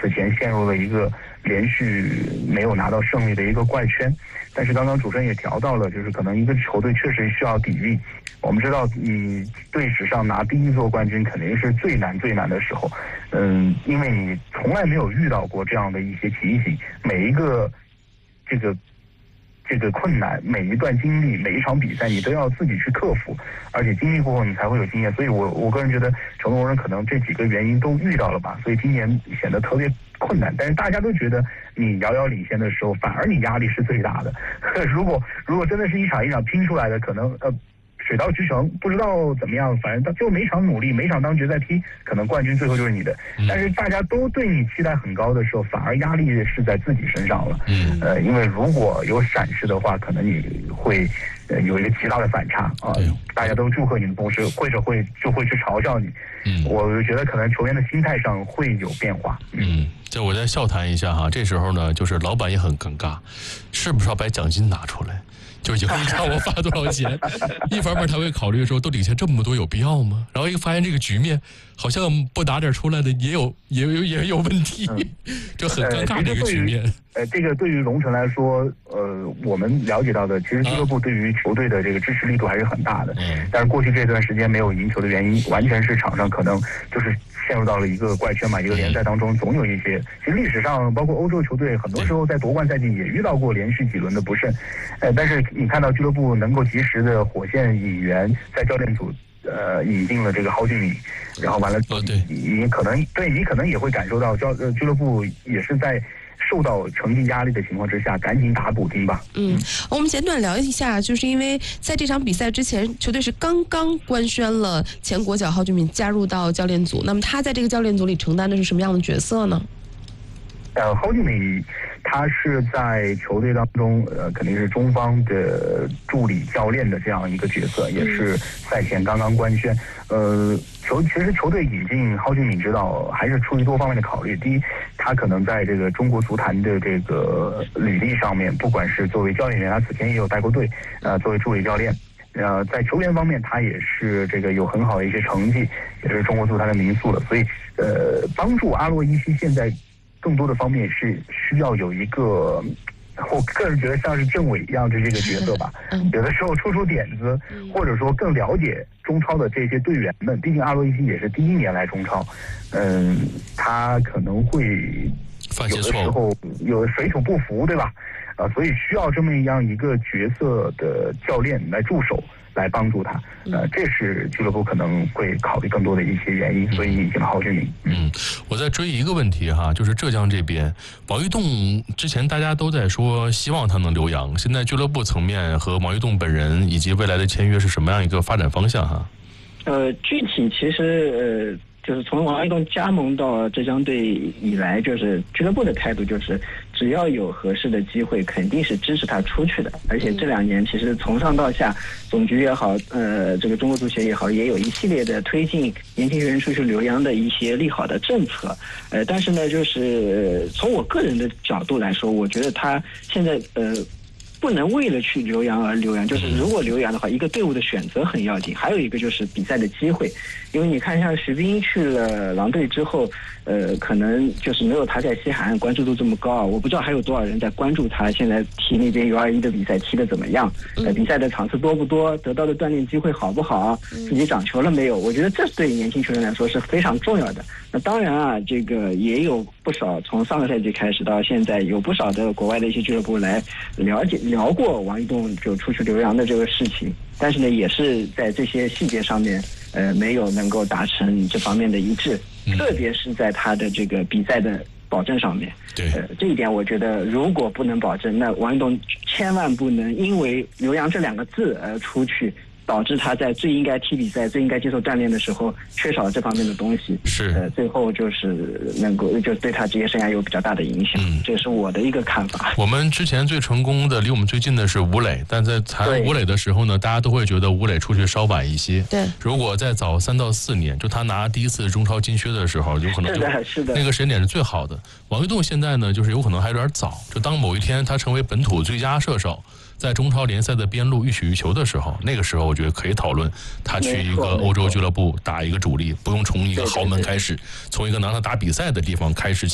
此前陷入了一个连续没有拿到胜利的一个怪圈。但是刚刚主持人也调到了，就是可能一个球队确实需要底蕴。我们知道，你队史上拿第一座冠军肯定是最难的时候，因为你从来没有遇到过这样的一些情形，每一个这个困难，每一段经历，每一场比赛，你都要自己去克服，而且经历过后你才会有经验。所以我个人觉得，成都人可能这几个原因都遇到了吧，所以今年显得特别困难。但是大家都觉得你遥遥领先的时候，反而你压力是最大的。如果真的是一场一场拼出来的，可能水到渠成，不知道怎么样，反正就每场努力，每场当决赛踢，可能冠军最后就是你的。但是大家都对你期待很高的时候，反而压力是在自己身上了。因为如果有闪失的话，可能你会有一个极大的反差啊。大家都祝贺你的同时，会就会去嘲笑你。我觉得可能球员的心态上会有变化。 这我再笑谈一下哈，这时候呢，就是老板也很尴尬，是不是要把奖金拿出来？就以后你看我发多少钱，一方面他会考虑说都领先这么多有必要吗？然后一发现这个局面好像不拿点出来的也有问题，就很尴尬的一个局面。 这个对于龙城来说，我们了解到的，其实俱乐部对于球队的这个支持力度还是很大的。但是过去这段时间没有赢球的原因，完全是场上可能就是陷入到了一个怪圈嘛，一个联赛当中总有一些。其实历史上包括欧洲球队，很多时候在夺冠赛季也遇到过连续几轮的不胜。但是你看到俱乐部能够及时的火线引援，在教练组引进了这个蒿俊闵，然后完了，你可能也会感受到俱乐部也是在受到成绩压力的情况之下，赶紧打补丁吧。 我们简短聊一下，就是因为在这场比赛之前，球队是刚刚官宣了前国脚蒿俊闵加入到教练组，那么他在这个教练组里承担的是什么样的角色呢？ 蒿俊闵他是在球队当中肯定是中方的助理教练的这样一个角色，也是赛前刚刚官宣。其实球队引进蒿俊闵知道还是出于多方面的考虑。第一，他可能在这个中国足坛的这个履历上面，不管是作为教练员，他此前也有带过队，作为助理教练。在球员方面，他也是这个有很好的一些成绩，也是中国足坛的名宿了。所以帮助阿洛伊西现在更多的方面是需要有一个，我个人觉得像是政委一样的这个角色吧。有的时候出点子，或者说更了解中超的这些队员们。毕竟阿洛伊西也是第一年来中超，他可能会有的时候有水土不服，对吧？所以需要这么样一个角色的教练来助手，来帮助他。这是俱乐部可能会考虑更多的一些原因，所以引进了蒿俊闵。 我再追一个问题哈，就是浙江这边，王玉栋之前大家都在说希望他能留洋，现在俱乐部层面和王玉栋本人以及未来的签约是什么样一个发展方向哈？ 具体其实就是从王玉栋加盟到浙江队以来，就是俱乐部的态度就是只要有合适的机会，肯定是支持他出去的。而且这2年其实从上到下，总局也好，这个中国足协也好，也有一系列的推进年轻球员出去留洋的一些利好的政策。但是呢，就是从我个人的角度来说，我觉得他现在不能为了去留洋而留洋，就是如果留洋的话，一个队伍的选择很要紧，还有一个就是比赛的机会。因为你看，像徐斌去了狼队之后，可能就是没有他在西海岸关注度这么高啊。我不知道还有多少人在关注他现在踢那边U21的比赛踢得怎么样，比赛的场次多不多，得到的锻炼机会好不好，自己长球了没有？我觉得这对年轻球员来说是非常重要的。那当然啊，这个也有不少从上个赛季开始到现在，有不少的国外的一些俱乐部来聊过王玉栋就出去留洋的这个事情，但是呢，也是在这些细节上面，没有能够达成这方面的一致，特别是在他的这个比赛的保证上面。这一点我觉得，如果不能保证，那王玉栋千万不能因为留洋这2个字而出去，导致他在最应该踢比赛、最应该接受锻炼的时候缺少这方面的东西，最后就是能够就对他职业生涯有比较大的影响。这是我的一个看法。 我们之前最成功的、离我们最近的是吴磊，但在谈吴磊的时候呢，大家都会觉得吴磊出去稍晚一些。如果再早3到4年，就他拿第一次中超金靴的时候，有可能是的那个时间点是最好的。王玉栋现在呢，就是有可能还有点早，就当某一天他成为本土最佳射手，在中超联赛的边路欲取欲求的时候，那个时候我觉得可以讨论他去一个欧洲俱乐部打一个主力，不用从一个豪门开始，从一个拿他打比赛的地方开始